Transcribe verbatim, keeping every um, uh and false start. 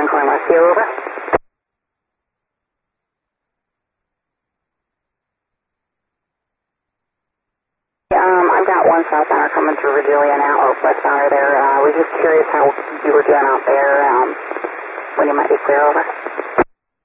one calling West View, over. Um, I've got one southbounder coming through Virgilia now, or westbounder there. Uh, we're just curious how you were doing out there, um, when you might be clear, over.